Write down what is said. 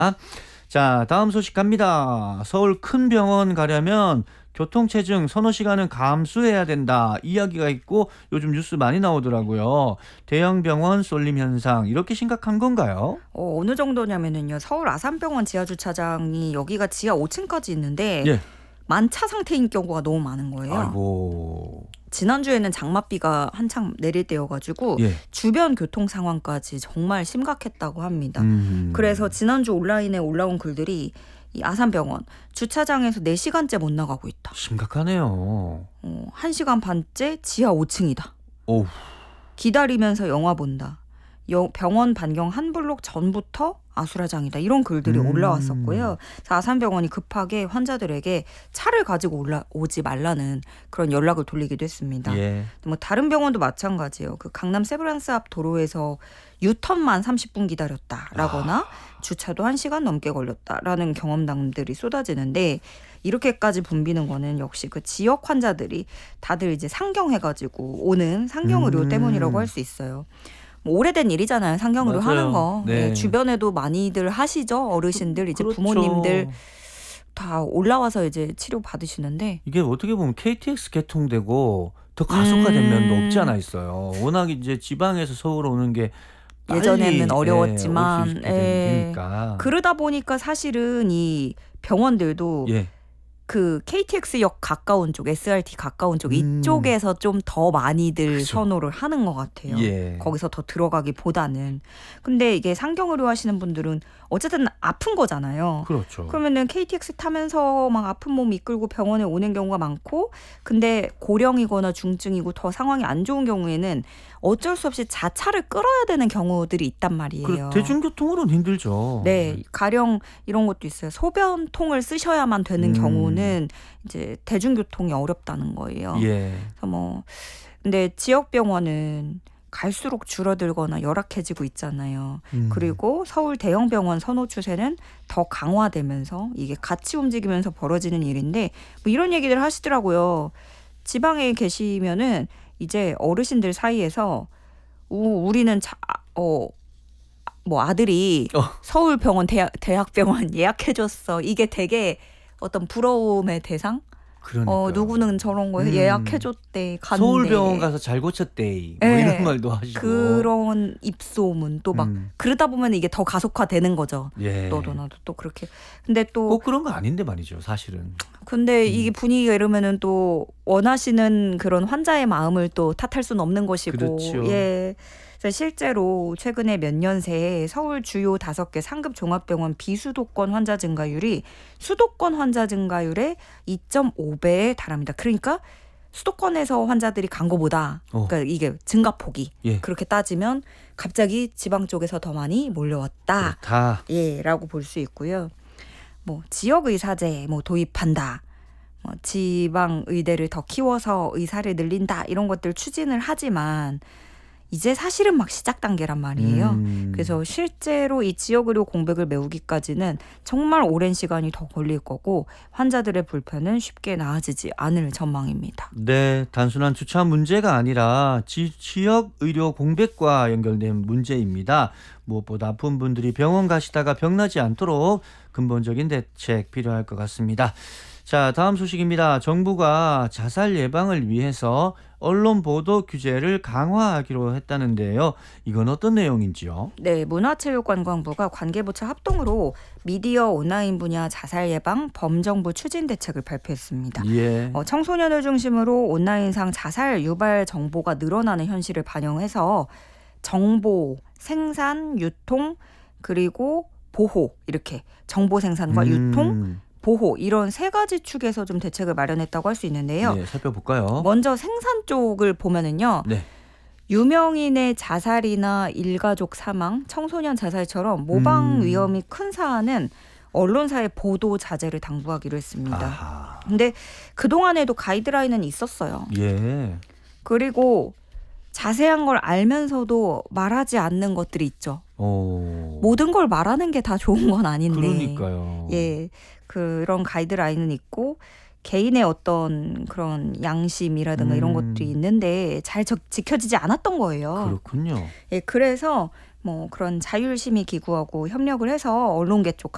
자, 다음 소식 갑니다. 서울 큰 병원 가려면 교통체증 서너 시간은 감수해야 된다 이야기가 있고 요즘 뉴스 많이 나오더라고요. 대형 병원 쏠림 현상 이렇게 심각한 건가요? 어느 정도냐면은요. 서울 아산병원 지하주차장이 여기가 지하 5층까지 있는데 예. 만차 상태인 경우가 너무 많은 거예요. 아이고. 지난주에는 장맛비가 한창 내릴 때여가지고 예. 주변 교통 상황까지 정말 심각했다고 합니다. 음. 그래서 지난주 온라인에 올라온 글들이 이 아산병원 주차장에서 4시간째 못 나가고 있다. 심각하네요. 1시간 반째 지하 5층이다. 오우. 기다리면서 영화 본다. 병원 반경 한 블록 전부터 아수라장이다. 이런 글들이 올라왔었고요. 그래서 아산병원이 급하게 환자들에게 차를 가지고 오지 말라는 그런 연락을 돌리기도 했습니다. 예. 뭐 다른 병원도 마찬가지예요. 그 강남 세브란스 앞 도로에서 유턴만 30분 기다렸다라거나 주차도 1시간 넘게 걸렸다라는 경험담들이 쏟아지는데 이렇게까지 붐비는 거는 역시 그 지역 환자들이 다들 이제 상경해가지고 오는 상경의료 때문이라고 할 수 있어요. 뭐 오래된 일이잖아요. 상경의료 맞아요. 하는 거. 네. 네, 주변에도 많이들 하시죠. 어르신들 이제 그렇죠. 부모님들 다 올라와서 이제 치료 받으시는데 이게 어떻게 보면 KTX 개통되고 더 가속화된 면도 없지 않아 있어요. 워낙 이제 지방에서 서울 오는 게 빨리, 예전에는 올수 어려웠지만 있게 되니까. 그러다 보니까 사실은 이 병원들도 예. 그 KTX역 가까운 쪽, SRT 가까운 쪽 이쪽에서 좀 더 많이들 그렇죠. 선호를 하는 것 같아요. 예. 거기서 더 들어가기보다는. 근데 이게 상경의료 하시는 분들은 어쨌든 아픈 거잖아요. 그렇죠. 그러면은 KTX 타면서 막 아픈 몸 이끌고 병원에 오는 경우가 많고, 근데 고령이거나 중증이고 더 상황이 안 좋은 경우에는 어쩔 수 없이 자차를 끌어야 되는 경우들이 있단 말이에요. 대중교통으로는 힘들죠. 네, 가령 이런 것도 있어요. 소변통을 쓰셔야만 되는 경우는 이제 대중교통이 어렵다는 거예요. 예. 그래서 뭐 근데 지역 병원은 갈수록 줄어들거나 열악해지고 있잖아요. 그리고 서울 대형 병원 선호 추세는 더 강화되면서 이게 같이 움직이면서 벌어지는 일인데 뭐 이런 얘기들 하시더라고요. 지방에 계시면은 이제 어르신들 사이에서 우리는 뭐 아들이 서울병원 대학병원 예약해줬어. 이게 되게 어떤 부러움의 대상? 그러니까. 누구는 저런 거 예약해줬대. 갔는데. 서울병원 가서 잘 고쳤대. 뭐 네. 이런 말도 하시고. 그런 입소문 또 막 그러다 보면 이게 더 가속화되는 거죠. 예. 너도 나도 또 그렇게. 근데 또 꼭 그런 거 아닌데 말이죠, 사실은. 근데 이게 분위기가 이러면은 또 원하시는 그런 환자의 마음을 또 탓할 수는 없는 것이고. 그렇죠. 예. 그래서 실제로 최근에 몇 년 새에 서울 주요 5개 상급 종합병원 비수도권 환자 증가율이 수도권 환자 증가율의 2.5배에 달합니다. 그러니까 수도권에서 환자들이 간 거보다 그러니까 이게 증가폭이 그렇게 따지면 갑자기 지방 쪽에서 더 많이 몰려왔다. 그렇다. 예, 라고 볼 수 있고요. 뭐 지역 의사제 뭐 도입한다. 뭐 지방 의대를 더 키워서 의사를 늘린다. 이런 것들 추진을 하지만 이제 사실은 막 시작 단계란 말이에요. 그래서 실제로 이 지역의료 공백을 메우기까지는 정말 오랜 시간이 더 걸릴 거고 환자들의 불편은 쉽게 나아지지 않을 전망입니다. 네, 단순한 주차 문제가 아니라 지역 의료 공백과 연결된 문제입니다. 무엇보다 아픈 분들이 병원 가시다가 병나지 않도록 근본적인 대책 필요할 것 같습니다. 자, 다음 소식입니다. 정부가 자살 예방을 위해서 언론 보도 규제를 강화하기로 했다는데요. 이건 어떤 내용인지요? 네, 문화체육관광부가 관계부처 합동으로 미디어 온라인 분야 자살 예방 범정부 추진 대책을 발표했습니다. 예. 청소년을 중심으로 온라인상 자살 유발 정보가 늘어나는 현실을 반영해서 정보, 생산, 유통, 그리고 보호 이렇게 정보 생산과 유통, 보호 이런 3가지 축에서 좀 대책을 마련했다고 할 수 있는데요. 네, 살펴볼까요? 먼저 생산 쪽을 보면은요. 네. 유명인의 자살이나 일가족 사망, 청소년 자살처럼 모방 위험이 큰 사안은 언론사의 보도 자제를 당부하기로 했습니다. 근데 그동안에도 가이드라인은 있었어요. 예. 그리고 자세한 걸 알면서도 말하지 않는 것들이 있죠. 모든 걸 말하는 게 다 좋은 건 아닌데. 그러니까요. 예, 그런 가이드라인은 있고 개인의 어떤 그런 양심이라든가 이런 것들이 있는데 잘 지켜지지 않았던 거예요. 그렇군요. 예, 그래서 뭐 그런 자율심의 기구하고 협력을 해서 언론계 쪽